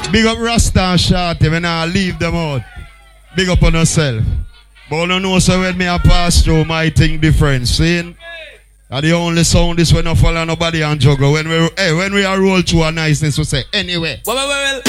Big up Rasta and Shorty when I leave them out. Big up on yourself. But you know so when me a pass through my thing different. See? And the only sound is when I follow nobody and juggle. When we are roll through a niceness we say anyway. Well.